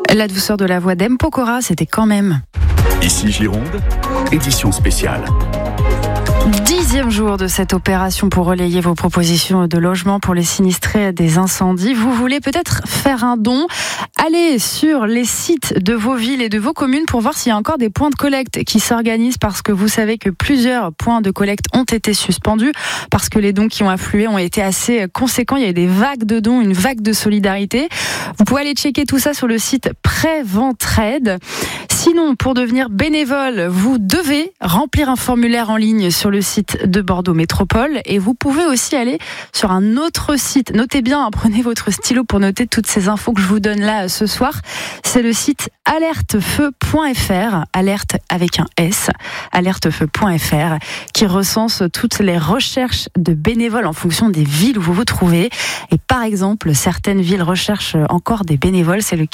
La douceur de la voix d'M. Pokora, c'était quand même. Ici Gironde, édition spéciale. 10e jour de cette opération pour relayer vos propositions de logement pour les sinistrés des incendies. Vous voulez peut-être faire un don? Allez sur les sites de vos villes et de vos communes pour voir s'il y a encore des points de collecte qui s'organisent, parce que vous savez que plusieurs points de collecte ont été suspendus parce que les dons qui ont afflué ont été assez conséquents. Il y a eu des vagues de dons, une vague de solidarité. Vous pouvez aller checker tout ça sur le site Préventraide. Sinon, pour devenir bénévole, vous devez remplir un formulaire en ligne sur le site de Bordeaux Métropole, et vous pouvez aussi aller sur un autre site. Notez bien, prenez votre stylo pour noter toutes ces infos que je vous donne là ce soir. C'est le site alertefeu.fr, alerte avec un S, alertefeu.fr, qui recense toutes les recherches de bénévoles en fonction des villes où vous vous trouvez. Et par exemple, certaines villes recherchent encore des bénévoles. C'est le cas